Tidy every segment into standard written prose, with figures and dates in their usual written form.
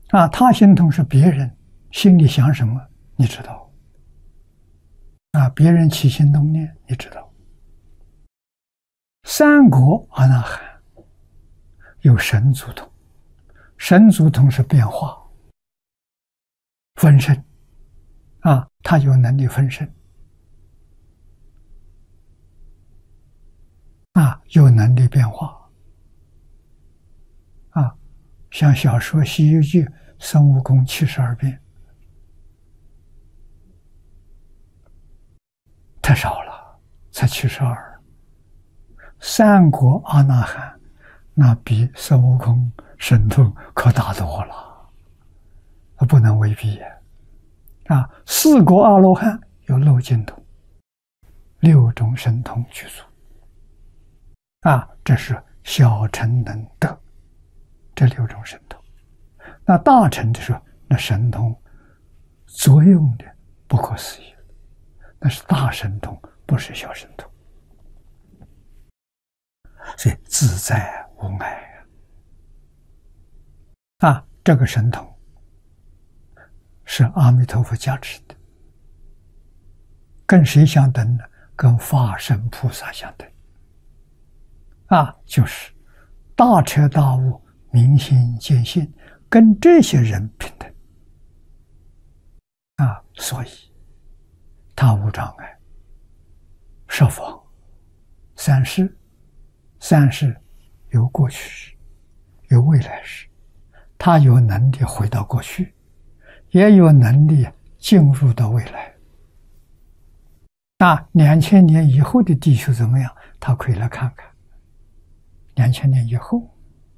他心通是别人心里想什么，你知道。别人起心动念，你知道。三果阿那含有神足通，神足通是变化分身，他有能力分身，有能力变化，像小说《西游记》孙悟空72变，太少了，才72。三果阿那含那比孙悟空神通可大多了，不能为比。四果阿罗汉有漏尽通，6种神通具足。这是小乘能得这6种神通。那大乘的时候，那神通作用的不可思议，那是大神通，不是小神通。所以自在无碍这个神通是阿弥陀佛加持的，跟谁相等呢？跟法身菩萨相等。就是大彻大悟、明心见性，跟这些人平等。所以他无障碍，十方三世，三世有过去时，有未来时，他有能力回到过去，也有能力进入到未来。2000年以后的地球怎么样？他可以来看看。2000年以后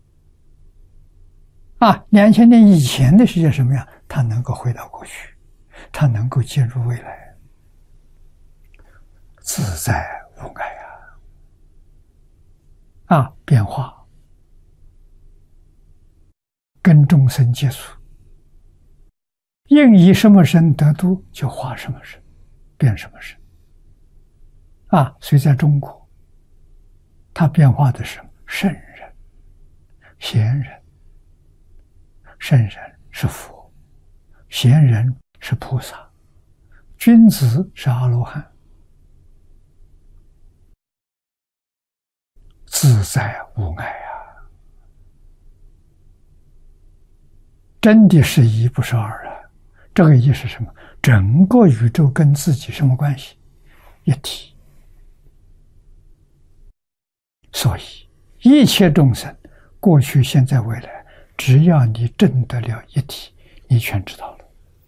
，2000年以前的世界什么样？他能够回到过去，他能够进入未来，自在无碍变化，跟众生接触，应以什么身得度，就化什么身，变什么身。所以在中国，他变化的是什么？圣人、贤人。圣人是佛，贤人是菩萨，君子是阿罗汉。自在无碍真的是一不是二这个一是什么？整个宇宙跟自己什么关系？一体。所以一切众生，过去、现在、未来，只要你证得了一体，你全知道了。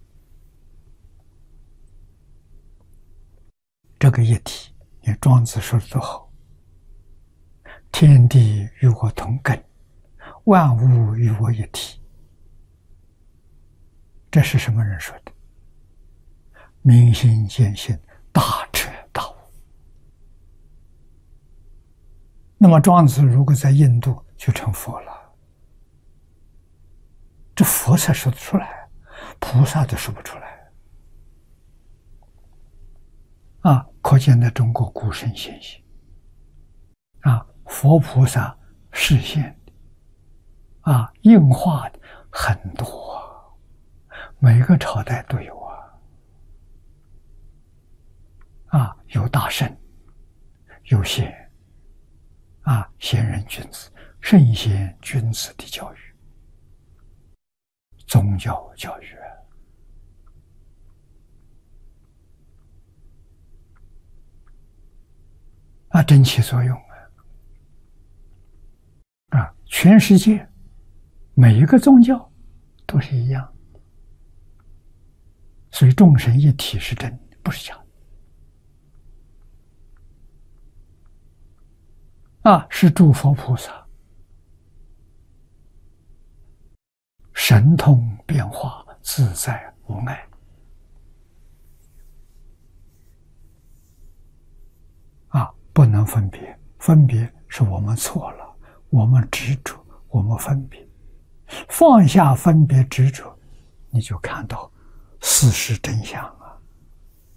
这个一体，你庄子说的多好：天地与我同根，万物与我一体。这是什么人说的？明心见性，大彻大悟。那么庄子如果在印度就成佛了，这佛才说得出来，菩萨都说不出来可见在中国古圣先贤佛菩萨示现的应化的很多每个朝代都有有大圣，有贤贤人君子、圣贤君子的教育，宗教教育真起作用全世界每一个宗教都是一样，所以众神一体是真的，不是假的是诸佛菩萨神通变化，自在无碍不能分别，分别是我们错了，我们执着，我们分别，放下分别执着，你就看到事实真相